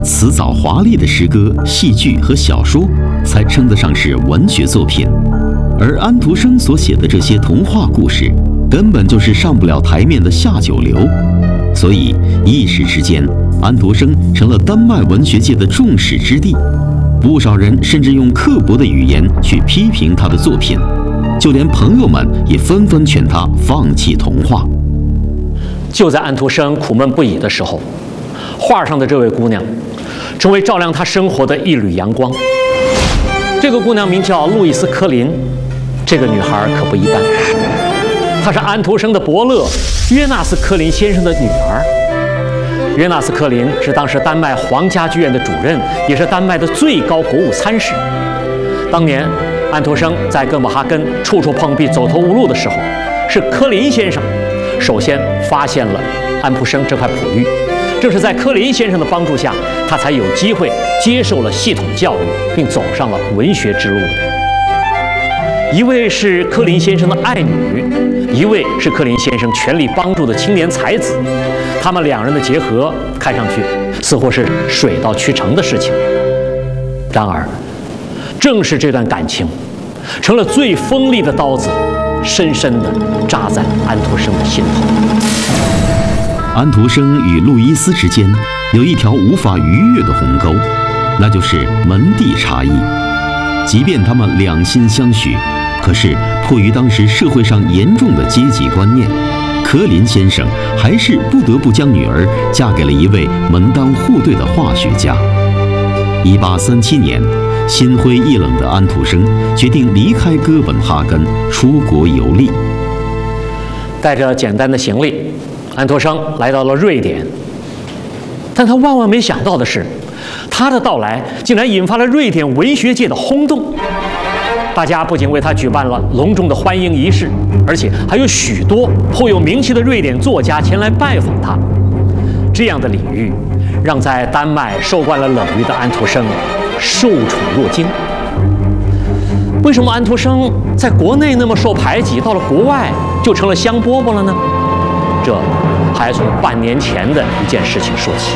辞藻华丽的诗歌、戏剧和小说才称得上是文学作品，而安徒生所写的这些童话故事，根本就是上不了台面的下九流。所以一时之间，安徒生成了丹麦文学界的众矢之的。不少人甚至用刻薄的语言去批评他的作品，就连朋友们也纷纷劝他放弃童话。 就在安徒生苦闷不已的时候，画上的这位姑娘成为照亮他生活的一缕阳光。这个姑娘名叫路易斯·科林，这个女孩可不一般，她是安徒生的伯乐约纳斯·科林先生的女儿。约纳斯·科林是当时丹麦皇家剧院的主任，也是丹麦的最高国务参事。当年安徒生在哥本哈根处处碰壁、走投无路的时候，是科林先生首先发现了安徒生这块璞玉。正是在科林先生的帮助下，他才有机会接受了系统教育，并走上了文学之路的。一位是科林先生的爱女，一位是科林先生全力帮助的青年才子。他们两人的结合看上去似乎是水到渠成的事情，然而正是这段感情成了最锋利的刀子，深深地扎在安徒生的心头。 安徒生与路易斯之间有一条无法逾越的鸿沟，那就是门第差异。即便他们两心相许，可是迫于当时社会上严重的阶级观念，科林先生还是不得不将女儿嫁给了一位门当户对的化学家。1837年，心灰意冷的安徒生决定离开哥本哈根，出国游历。 带着简单的行李，安徒生来到了瑞典。但他万万没想到的是，他的到来竟然引发了瑞典文学界的轰动。大家不仅为他举办了隆重的欢迎仪式，而且还有许多颇有名气的瑞典作家前来拜访他。这样的礼遇让在丹麦受惯了冷遇的安徒生受宠若惊。为什么安徒生在国内那么受排挤，到了国外就成了香饽饽了呢？这还从半年前的一件事情说起。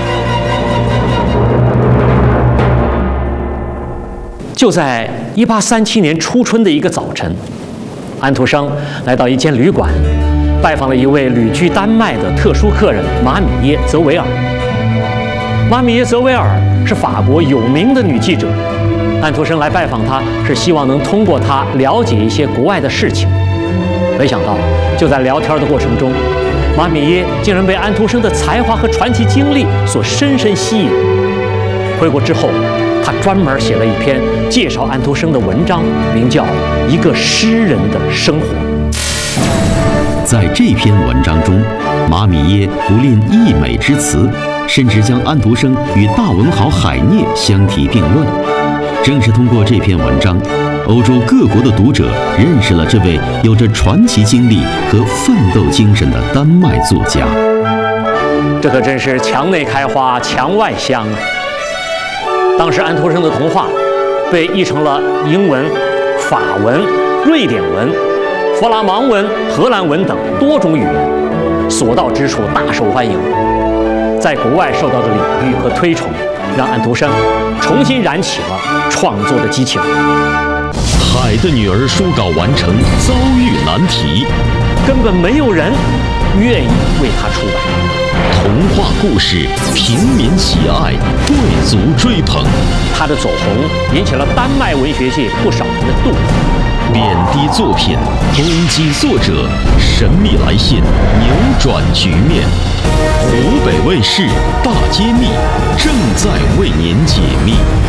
就在1837年初春的一个早晨，安徒生来到一间旅馆，拜访了一位旅居丹麦的特殊客人马米耶·泽维尔。马米耶·泽维尔是法国有名的女记者，安徒生来拜访她，是希望能通过她了解一些国外的事情。没想到，就在聊天的过程中，马米耶竟然被安徒生的才华和传奇经历所深深吸引。回国之后，他专门写了一篇介绍安徒生的文章，名叫《一个诗人的生活》。 在这篇文章中，马米耶不吝溢美之词，甚至将安徒生与大文豪海涅相提并论。正是通过这篇文章，欧洲各国的读者认识了这位有着传奇经历和奋斗精神的丹麦作家。 这可真是墙内开花墙外香啊！当时安徒生的童话被译成了英文、法文、瑞典文、弗拉芒文、荷兰文等多种语言，所到之处大受欢迎。在国外受到的礼遇和推崇，让安徒生重新燃起了创作的激情。 海的女儿书稿完成，遭遇难题， 根本没有人愿意为他出版。 童话故事，平民喜爱，贵族追捧。 他的走红引起了丹麦文学界不少人的妒忌。 贬低作品，攻击作者，神秘来信，扭转局面。湖北卫视大揭秘，正在为您解密。